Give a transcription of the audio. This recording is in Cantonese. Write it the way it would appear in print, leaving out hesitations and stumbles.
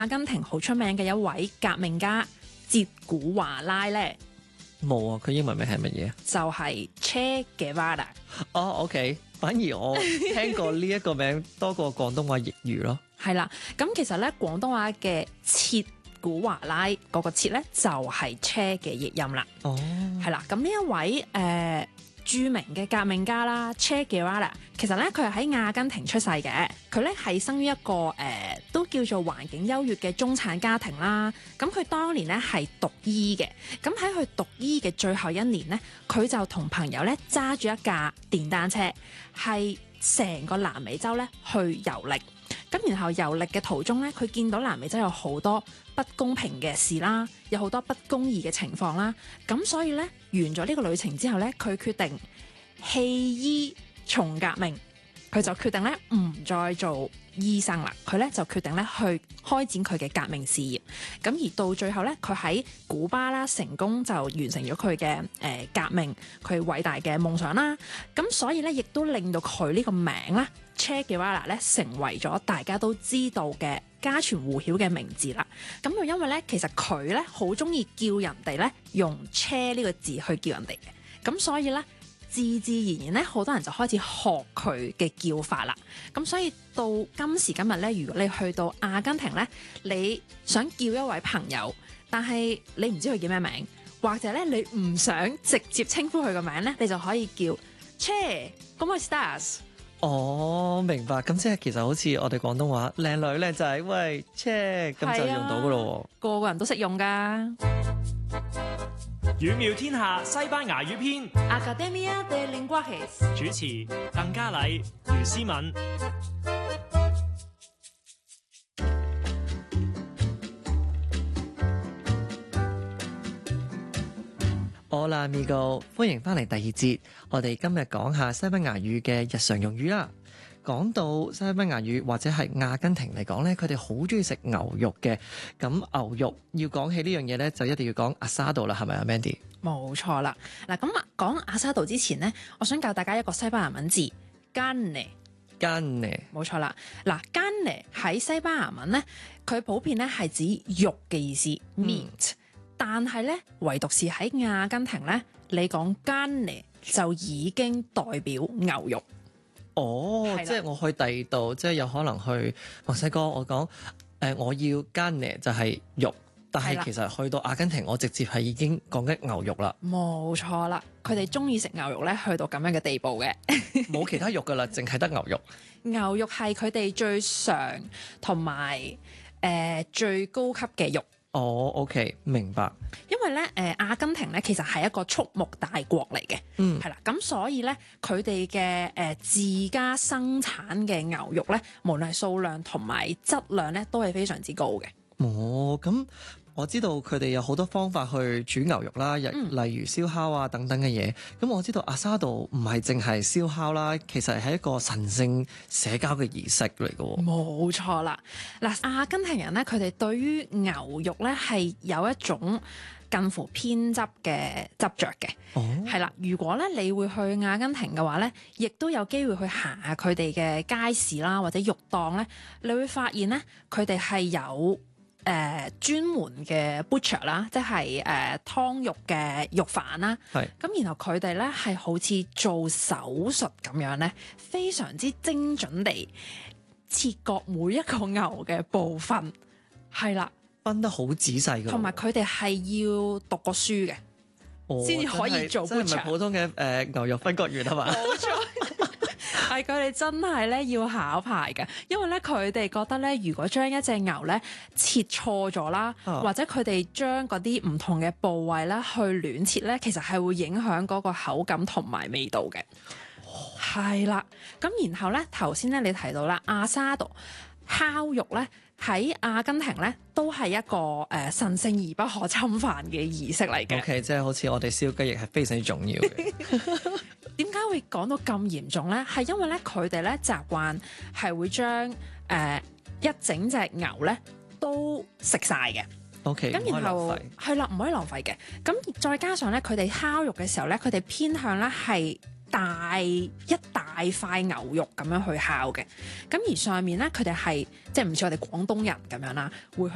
阿根廷好出名嘅一位革命家捷古華拉咧？ 冇啊，佢英文名係乜嘢？ 就係 Che Guevara。 哦，OK，反而我聽過呢一個名多過廣東話譯語咯。 係啦，咁其實咧廣東話嘅切古華拉嗰個切咧就係 Che 嘅譯音啦。 哦， 係啦，咁呢一位著名嘅革命家啦 Che Guevara，其實咧佢係喺阿根廷出世嘅，佢咧係生於一個都叫做環境優越嘅中產家庭啦。咁佢當年咧係讀醫嘅，咁喺佢讀醫嘅最後一年咧，佢就同朋友咧揸住一架電單車，係成個南美洲咧去遊歷。咁然後遊歷嘅途中咧，佢見到南美洲有好多不公平嘅事啦，有好多不公義嘅情況啦。咁所以咧，完咗呢個旅程之後咧，佢決定棄醫從革命，佢就決定咧唔再做醫生啦。佢咧就決定咧去開展佢嘅革命事業。咁而到最後咧，佢喺古巴啦成功就完成咗佢嘅革命，佢偉大嘅夢想啦。咁所以咧，亦都令到佢呢個名啦Che Guevara 咧成為咗大家都知道嘅家傳戶曉嘅名字啦。咁就因為咧，其實佢咧好中意叫人哋咧用 Che 呢個字去叫人哋嘅，咁所以咧自然然咧好多人就開始學佢嘅叫法啦。咁所以到今時今日咧，如果你去到阿根廷咧，你想叫一位朋友，但係你唔知佢叫咩名，或者咧你唔想直接稱呼佢個名咧，你就可以叫 Che，¿Cómo estás？ 哦，明白。咁即係其實好似我哋廣東話靚女靚仔，喂，Che，咁就用到噶咯喎。 個個人都識用㗎。 語妙天下西班牙語篇， Academia de Lenguajes 主持鄧嘉禮、余思敏。 Hola amigo，歡迎翻嚟第二節。我哋今日講下西班牙語嘅日常用語啦。講到西班牙語或者係阿根廷嚟講咧，佢哋好中意食牛肉嘅。咁牛肉要講起呢樣嘢咧，就一定要講 asado 啦，係咪啊 Mandy？ 冇錯啦。嗱，咁講 asado 之前咧，我想教大家一個西班牙文字 carne。 carne 冇錯啦。嗱 carne 喺西班牙文咧，佢普遍咧係指肉嘅意思 meat。但係咧，唯獨是喺阿根廷咧，你講 carne 就已經代表牛肉。 哦，即係我去第二度，即係有可能去墨西哥，我講我要 carne 就係肉，但係其實去到阿根廷，我直接係已經講緊牛肉啦。 冇錯啦，佢哋中意食牛肉咧，去到咁樣嘅地步嘅， 冇其他肉噶啦，淨係得牛肉。 牛肉係佢哋最常同埋最高級嘅肉。 哦，OK，明白。 因為咧，阿根廷咧其實係一個畜牧大國嚟嘅，係啦，咁所以咧佢哋嘅自家生產嘅牛肉咧，無論係數量同埋質量咧，都係非常之高嘅。 哦，咁我知道佢哋有好多方法去煮牛肉啦，例如燒烤啊等等嘅嘢。咁我知道asado唔係淨係燒烤啦，其實係一個神聖社交嘅儀式嚟嘅。 冇錯啦，嗱，阿根廷人咧，佢哋對於牛肉咧係有一種近乎偏執嘅執着嘅。係啦，如果咧你會去阿根廷嘅話咧，亦都有機會去行下佢哋嘅街市啦，或者肉檔咧，你會發現咧佢哋係有專門嘅 butcher 啦，即係劏肉嘅肉販啦。咁然後佢哋咧係好似做手術咁樣咧，非常之精準地切割每一個牛嘅部分，係啦， 分得好仔細嘅。 同埋佢哋係要讀過書嘅，先至可以做 butcher。 即係唔係普通嘅牛肉分割員係嘛？ 冇錯。係佢哋真係咧要考牌嘅，因為咧佢哋覺得咧，如果將一隻牛咧切錯咗啦，或者佢哋將嗰啲唔同嘅部位咧去亂切咧，其實係會影響嗰個口感同埋味道嘅。係啦，咁然後咧頭先咧你提到啦，asado烤肉咧喺阿根廷咧都係一個神聖而不可侵犯嘅儀式嚟嘅。 OK， 即係好似我哋燒雞翼係非常之重要嘅。 點解會講到咁嚴重咧？係因為咧佢哋咧習慣係會將一整隻牛咧都食晒嘅。 OK， 咁然後係啦，唔可以浪費嘅。咁再加上咧，佢哋烤肉嘅時候咧，佢哋偏向咧係一大塊牛肉咁樣去烤嘅。咁而上面咧，佢哋係即係唔似我哋廣東人咁樣啦，會去